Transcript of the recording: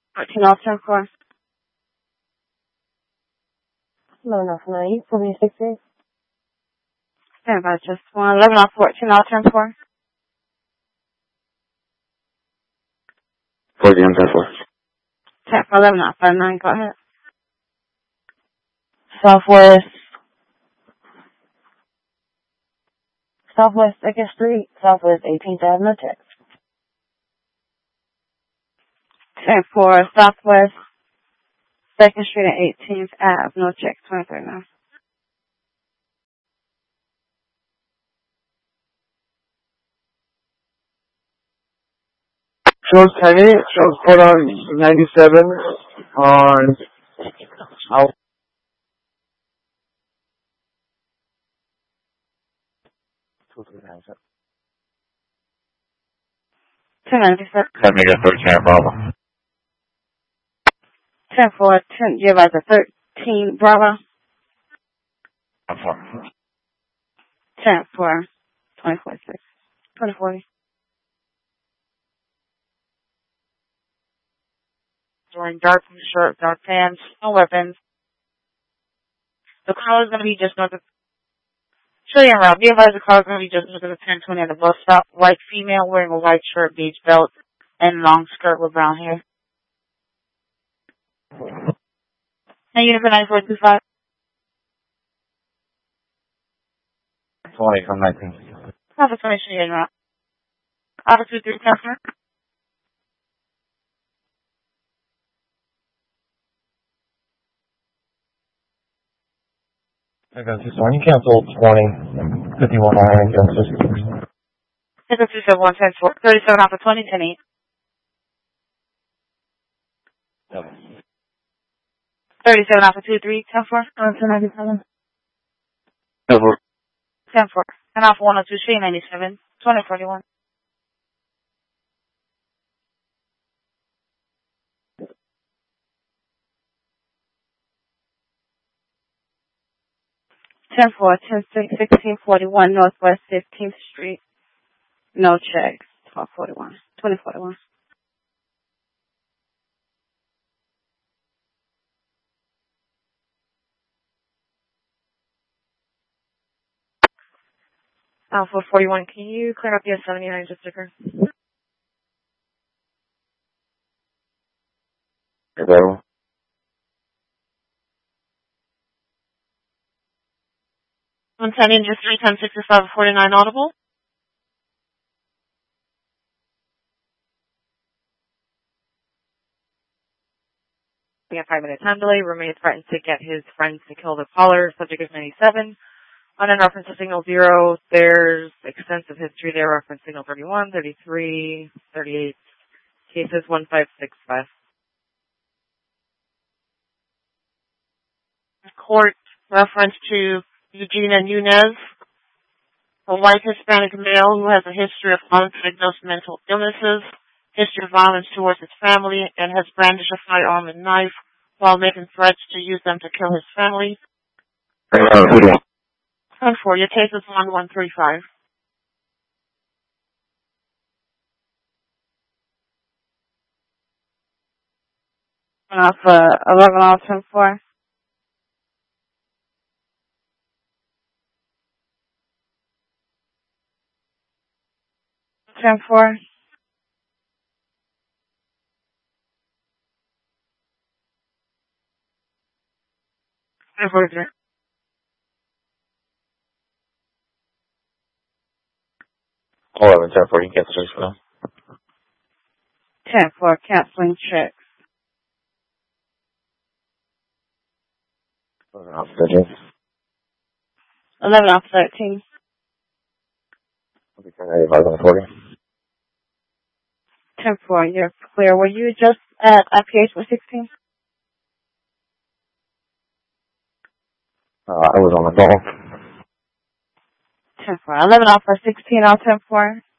14 off 10 4. Low enough 9, 468. Stand by just 1. 11 off 14 off 10 4. 40 on 10 4. 10 4, 11 off 5 9. Go ahead. Southwest 2nd Street, Southwest 18th Avenue, text. 10 4, Southwest 2nd Street and 18th Ave. No check. 23 now. Shows 10 shows put on 97 on out. Let me get 13 Bravo. 10 4, 10, give us a 13 Bravo. 10 4. 10 4, 24 6. 2040. Wearing dark shirt, dark pants, no weapons. The car is going to be just north of, show you around. Be advised the car is going to be just north of the 1020 at the bus stop. White female wearing a white shirt, beige belt, and long skirt with brown hair. And Uniform 9425. 20 from 19. Office information getting around. Office 23 customer. I got this one. You canceled 20. 51 iron against 271 10 4. 37 off of 20 10 8. 37 off of 2 3 10 4. 10 10 4. And off 102 Street 97. 2041. Ten 4, 10 6, 1641 Northwest 15th Street. No checks. 1241. 2041. Alpha 41, can you clear up the S79 just sticker? Hello. One ten in just 3 times 65 49 audible. We have 5-minute time delay. Roommate threatened to get his friends to kill the caller. Subject is 97. On and reference to signal 0, there's extensive history there. Reference signal 31, 33, 38. Cases 1565. Court reference to Eugenia Nunez, a white Hispanic male who has a history of undiagnosed mental illnesses, history of violence towards his family, and has brandished a firearm and knife while making threats to use them to kill his family. 10 4, your case is 1135. Off 11 off 10 4. 10 4. 10 4. 11 10 4. You can cancel checks for now. 10 4, canceling checks. 11 off 13. 11 off 13. I'll be 10 on 40. 10 4, you're clear. Were you just at IPH 116? I was on the call. 10 4. 11 off 16 off 10 4.